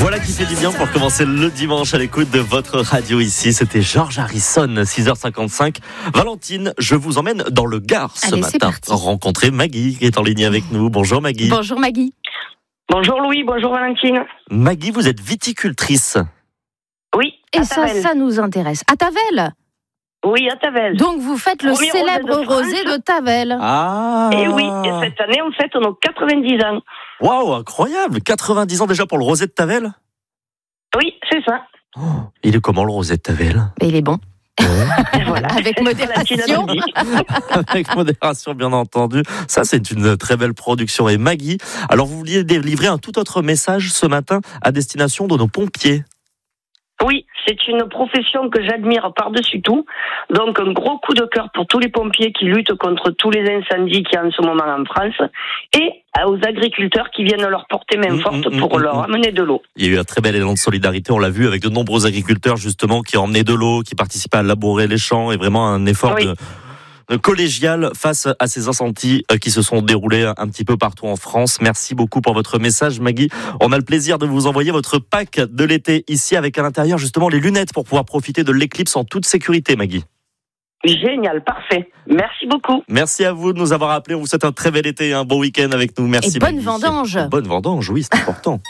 Voilà qui fait du bien pour commencer le dimanche à l'écoute de votre radio ici. C'était George Harrison, 6h55. Valentine, je vous emmène dans le Gard ce matin. Rencontrer Maggie qui est en ligne avec nous. Bonjour Maggie. Bonjour Maggie. Bonjour Louis, bonjour Valentine. Maggie, vous êtes viticultrice. Oui, et ça nous intéresse. À Tavel? Oui, à Tavel. Donc vous faites le célèbre rosé de Tavel. Ah. Et oui, et cette année on fête nos 90 ans. Waouh, incroyable. 90 ans déjà pour le rosé de Tavel? Oui, c'est ça. Oh, il est comment le rosé de Tavel? Et il est bon. Voilà. Avec modération. Avec modération, bien entendu. Ça, c'est une très belle production. Et Maggie, alors vous vouliez délivrer un tout autre message ce matin à destination de nos pompiers. Oui, c'est une profession que j'admire par-dessus tout. Donc un gros coup de cœur pour tous les pompiers qui luttent contre tous les incendies qu'il y a en ce moment en France et aux agriculteurs qui viennent leur porter main forte pour leur amener de l'eau. Il y a eu un très bel élan de solidarité, on l'a vu, avec de nombreux agriculteurs justement qui ont emmené de l'eau, qui participaient à labourer les champs et vraiment un effort collégial face à ces incendies qui se sont déroulés un petit peu partout en France. Merci beaucoup pour votre message, Maggie. On a le plaisir de vous envoyer votre pack de l'été ici avec à l'intérieur justement les lunettes pour pouvoir profiter de l'éclipse en toute sécurité, Maggie. Génial, parfait. Merci beaucoup. Merci à vous de nous avoir appelés. On vous souhaite un très bel été et un bon week-end avec nous. Merci. Et bonne vendange. Bonne vendange, oui, c'est important.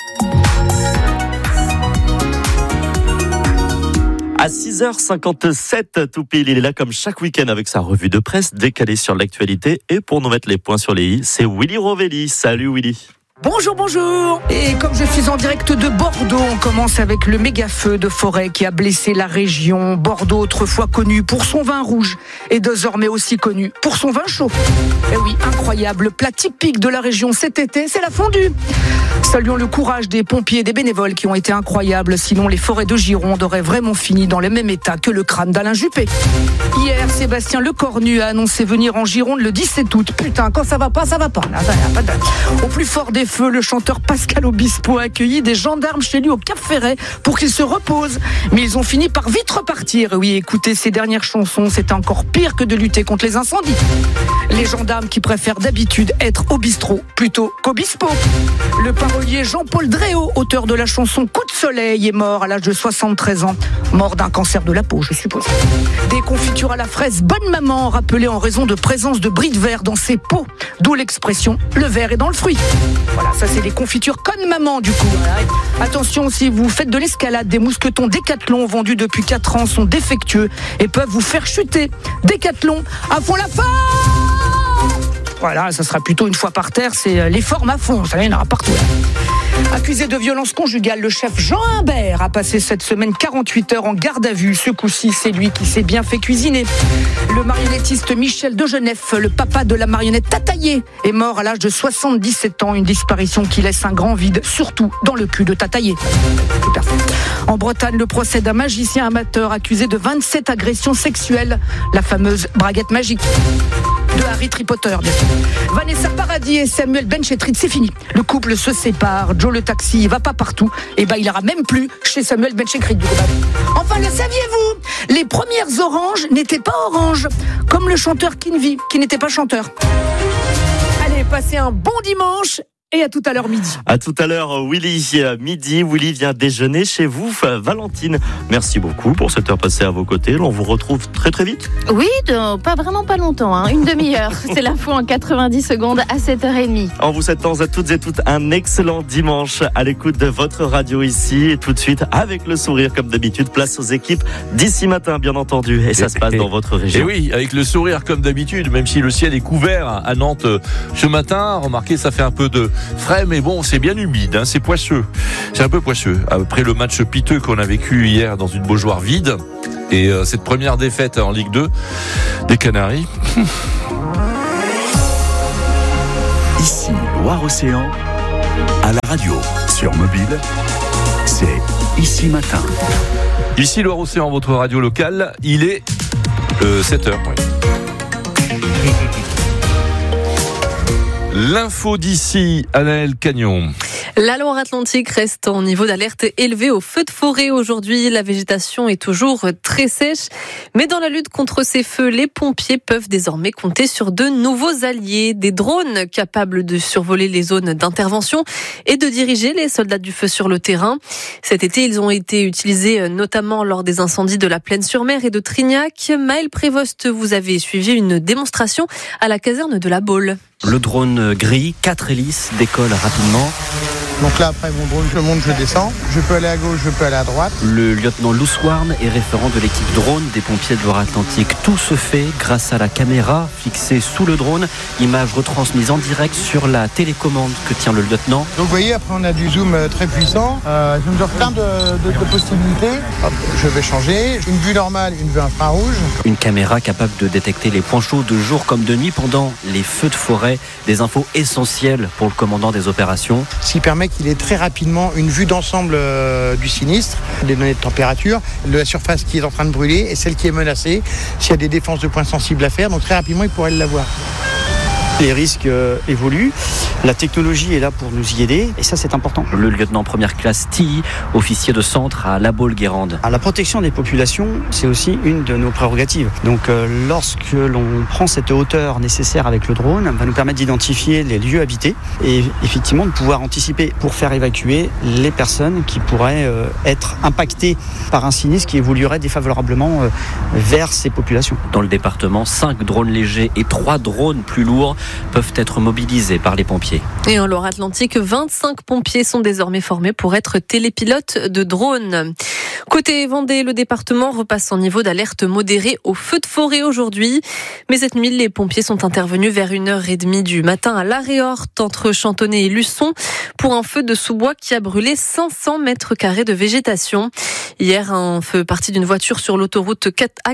À 6h57, tout pile, il est là comme chaque week-end avec sa revue de presse décalée sur l'actualité. Et pour nous mettre les points sur les i, c'est Willy Rovelli. Salut Willy. Bonjour, bonjour. Et comme je suis en direct de Bordeaux, on commence avec le méga feu de forêt qui a blessé la région. Bordeaux, autrefois connu pour son vin rouge, est désormais aussi connu pour son vin chaud. Et oui, incroyable, le plat typique de la région cet été, c'est la fondue. Saluons le courage des pompiers et des bénévoles qui ont été incroyables, sinon les forêts de Gironde auraient vraiment fini dans le même état que le crâne d'Alain Juppé. Hier, Sébastien Lecornu a annoncé venir en Gironde le 17 août. Putain, quand ça va pas, ça va pas. Au plus fort des feux, le chanteur Pascal Obispo a accueilli des gendarmes chez lui au Cap Ferret pour qu'il se repose. Mais ils ont fini par vite repartir. Oui, écoutez ses dernières chansons, c'était encore pire que de lutter contre les incendies. Les gendarmes qui préfèrent d'habitude être au bistrot plutôt qu'Obispo. Le parolier Jean-Paul Dréau, auteur de la chanson Coup de soleil, est mort à l'âge de 73 ans. Mort d'un cancer de la peau, je suppose. Des confitures à la fraise Bonne Maman, rappelées en raison de présence de bris de verre dans ses pots. D'où l'expression « le verre est dans le fruit ». Voilà, ça c'est les confitures Conne Maman du coup. Attention, si vous faites de l'escalade, des mousquetons Décathlon vendus depuis 4 ans sont défectueux et peuvent vous faire chuter. Décathlon, à fond la forme. Voilà, ça sera plutôt une fois par terre, c'est les formes à fond, ça y en aura partout. Accusé de violence conjugale, le chef Jean Humbert a passé cette semaine 48 heures en garde à vue. Ce coup-ci, c'est lui qui s'est bien fait cuisiner. Le marionnettiste Michel Degenef, le papa de la marionnette Tataillé, est mort à l'âge de 77 ans. Une disparition qui laisse un grand vide, surtout dans le cul de Tataillé. En Bretagne, le procès d'un magicien amateur accusé de 27 agressions sexuelles, la fameuse braguette magique. De Harry Potter, bien sûr. Vanessa Paradis et Samuel Benchetrit, c'est fini. Le couple se sépare. Joe le taxi, il va pas partout. Et il ira même plus chez Samuel Benchetrit. Enfin, le saviez-vous? Les premières oranges n'étaient pas oranges, comme le chanteur Kinvi, qui n'était pas chanteur. Allez, passez un bon dimanche. Et à tout à l'heure midi. À tout à l'heure, Willy, midi. Willy vient déjeuner chez vous, Valentine. Merci beaucoup pour cette heure passée à vos côtés. On vous retrouve très très vite. Oui, pas longtemps, une demi-heure. C'est l'info en 90 secondes à 7h30. En vous souhaitant à toutes et toutes un excellent dimanche à l'écoute de votre radio ici. Et tout de suite, avec le sourire comme d'habitude, place aux équipes d'ici matin, bien entendu. Et ça se passe dans votre région. Et oui, avec le sourire comme d'habitude, même si le ciel est couvert à Nantes ce matin. Remarquez, ça fait un peu de frais, mais bon, c'est bien humide, c'est poisseux. C'est un peu poisseux. Après le match piteux qu'on a vécu hier dans une Beaujoire vide, et cette première défaite en Ligue 2 des Canaries. Ici, Loire-Océan, à la radio, sur mobile, c'est Ici Matin. Ici, Loire-Océan, votre radio locale, il est 7h. Ouais. L'info d'ici, Anaël Cagnon. La Loire-Atlantique reste en niveau d'alerte élevé aux feux de forêt aujourd'hui. La végétation est toujours très sèche. Mais dans la lutte contre ces feux, les pompiers peuvent désormais compter sur de nouveaux alliés. Des drones capables de survoler les zones d'intervention et de diriger les soldats du feu sur le terrain. Cet été, ils ont été utilisés notamment lors des incendies de la Plaine-sur-Mer et de Trignac. Maëlle Prévost, vous avez suivi une démonstration à la caserne de la Baule. Le drone gris, 4 hélices, décolle rapidement. Donc là, après mon drone, je monte, je descends. Je peux aller à gauche, je peux aller à droite. Le lieutenant Louswarn est référent de l'équipe drone des pompiers de Loire-Atlantique. Tout se fait grâce à la caméra fixée sous le drone. Image retransmise en direct sur la télécommande que tient le lieutenant. Donc vous voyez, après on a du zoom très puissant. Je me donne plein de possibilités. Hop, je vais changer. Une vue normale, une vue infrarouge. Une caméra capable de détecter les points chauds de jour comme de nuit pendant les feux de forêt. Des infos essentielles pour le commandant des opérations. Ce qui permet qu'il ait très rapidement une vue d'ensemble du sinistre, des données de température, de la surface qui est en train de brûler et celle qui est menacée, s'il y a des défenses de points sensibles à faire. Donc très rapidement, il pourrait l'avoir. Les risques évoluent, la technologie est là pour nous y aider et ça c'est important. Le lieutenant première classe Tilly, officier de centre à La Baule-Guérande. La protection des populations, c'est aussi une de nos prérogatives. Donc lorsque l'on prend cette hauteur nécessaire avec le drone, va nous permettre d'identifier les lieux habités et effectivement de pouvoir anticiper pour faire évacuer les personnes qui pourraient être impactées par un sinistre qui évoluerait défavorablement vers ces populations. Dans le département, 5 drones légers et 3 drones plus lourds peuvent être mobilisés par les pompiers. Et en Loire-Atlantique, 25 pompiers sont désormais formés pour être télépilotes de drones. Côté Vendée, le département repasse en niveau d'alerte modéré au feu de forêt aujourd'hui. Mais cette nuit, les pompiers sont intervenus vers 1h30 du matin à l'Aréorte, entre Chantonnay et Luçon, pour un feu de sous-bois qui a brûlé 500 mètres carrés de végétation. Hier, un feu parti d'une voiture sur l'autoroute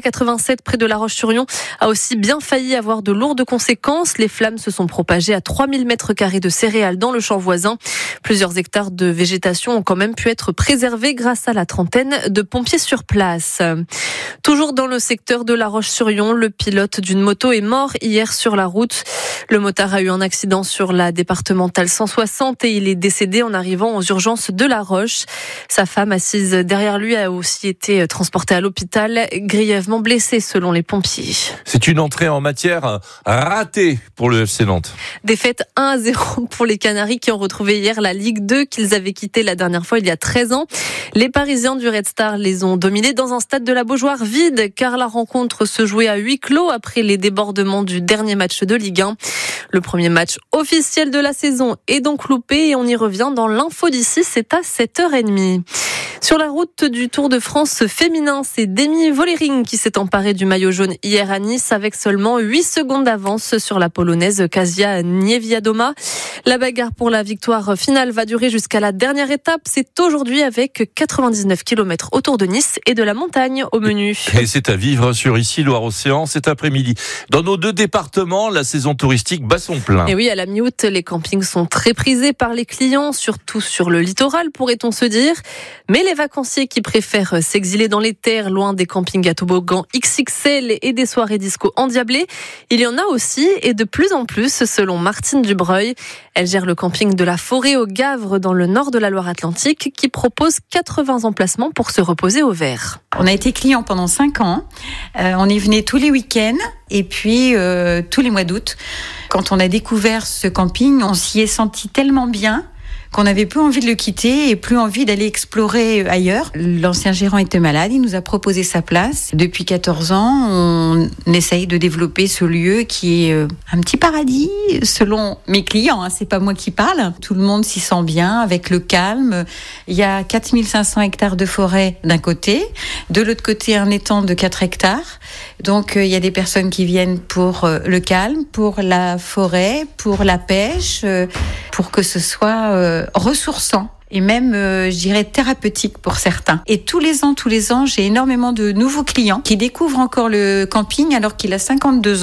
A87 près de La Roche-sur-Yon a aussi bien failli avoir de lourdes conséquences. Les flammes se sont propagées à 3000 mètres carrés de céréales dans le champ voisin. Plusieurs hectares de végétation ont quand même pu être préservés grâce à la trentaine de pompiers sur place. Toujours dans le secteur de La Roche-sur-Yon, le pilote d'une moto est mort hier sur la route. Le motard a eu un accident sur la départementale 160 et il est décédé en arrivant aux urgences de La Roche. Sa femme assise derrière lui a aussi été transportée à l'hôpital, grièvement blessée selon les pompiers. C'est une entrée en matière ratée pour le FC Nantes. Défaite 1-0 pour les Canaries qui ont retrouvé hier la Ligue 2 qu'ils avaient quittée la dernière fois il y a 13 ans. Les Parisiens du Red Star les ont dominés dans un stade de la Beaujoire vide car la rencontre se jouait à huis clos après les débordements du dernier match de Ligue 1. Le premier match officiel de la saison est donc loupé et on y revient dans l'info d'ici, c'est à 7h30. Sur la route du Tour de France féminin, c'est Demi Vollering qui s'est emparée du maillot jaune hier à Nice avec seulement 8 secondes d'avance sur la polonaise Kasia Niewiadoma. La bagarre pour la victoire finale va durer jusqu'à la dernière étape. C'est aujourd'hui avec 99 km autour de Nice et de la montagne au menu. Et c'est à vivre sur ici Loire-Océan cet après-midi. Dans nos 2 départements, la saison touristique bat son plein. Et oui, à la mi-août, les campings sont très prisés par les clients, surtout sur le littoral, pourrait-on se dire. Mais les vacanciers qui préfèrent s'exiler dans les terres, loin des campings à toboggan XXL et des soirées disco endiablées, il y en a aussi et de plus en plus, selon Martine Dubreuil. Elle gère le camping de la Forêt au Gavre dans le nord de la Loire-Atlantique qui propose 80 emplacements pour se reposer au vert. On a été client pendant 5 ans. On y venait tous les week-ends et puis tous les mois d'août. Quand on a découvert ce camping, on s'y est senti tellement bien qu'on avait peu envie de le quitter et plus envie d'aller explorer ailleurs. L'ancien gérant était malade, il nous a proposé sa place. Depuis 14 ans, on essaye de développer ce lieu qui est un petit paradis, selon mes clients, hein, c'est pas moi qui parle. Tout le monde s'y sent bien, avec le calme. Il y a 4500 hectares de forêt d'un côté, de l'autre côté un étang de 4 hectares. Donc il y a des personnes qui viennent pour le calme, pour la forêt, pour la pêche, pour que ce soit ressourçant et même, je dirais, thérapeutique pour certains. Et tous les ans, j'ai énormément de nouveaux clients qui découvrent encore le camping alors qu'il a 52 ans.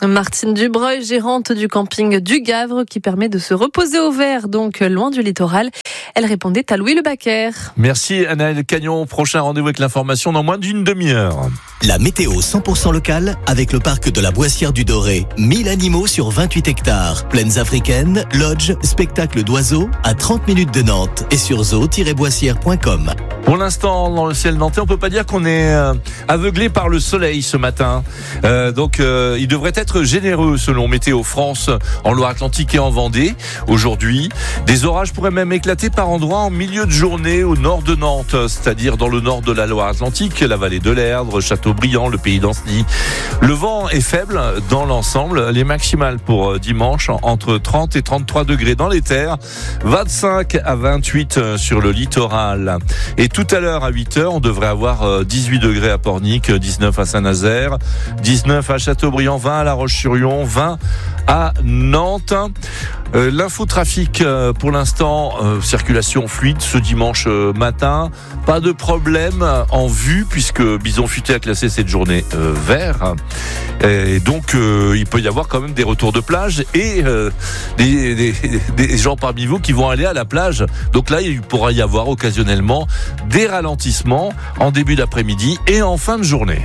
Martine Dubreuil, gérante du camping du Gavre, qui permet de se reposer au vert, donc loin du littoral. Elle répondait à Louis Le Bacquer. Merci Anaël Cagnon. Prochain rendez-vous avec l'information dans moins d'une demi-heure. La météo 100% locale avec le parc de la Boissière du Doré. 1000 animaux sur 28 hectares. Plaines africaines, lodge, spectacle d'oiseaux à 30 minutes de Nantes et sur zoo-boissière.com. Pour l'instant, dans le ciel nantais, on peut pas dire qu'on est aveuglé par le soleil ce matin. Donc, il devrait être généreux selon Météo France en Loire-Atlantique et en Vendée. Aujourd'hui, des orages pourraient même éclater par endroits en milieu de journée au nord de Nantes, c'est-à-dire dans le nord de la Loire-Atlantique, la vallée de l'Erdre, Châteaubriand, le pays d'Ancenis. Le vent est faible dans l'ensemble. Les maximales pour dimanche entre 30 et 33 degrés dans les terres, 25 à 28 sur le littoral. Et tout à l'heure à 8h, on devrait avoir 18 degrés à Pornic, 19 à Saint-Nazaire, 19 à Châteaubriand, 20 à La Roche-sur-Yon, 20 à Nantes. L'infotrafic pour l'instant, circulation fluide ce dimanche matin. Pas de problème en vue puisque Bison Futé a classé cette journée vert. Et donc il peut y avoir quand même des retours de plage et des gens parmi vous qui vont aller à la plage. Donc là, il pourra y avoir occasionnellement des ralentissements en début d'après-midi et en fin de journée.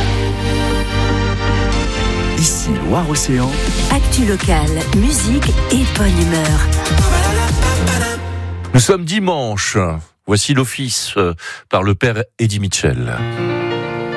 Ici Loire-Océan. Actu locale, musique et bonne humeur. Nous sommes dimanche. Voici l'office par le père Eddie Mitchell.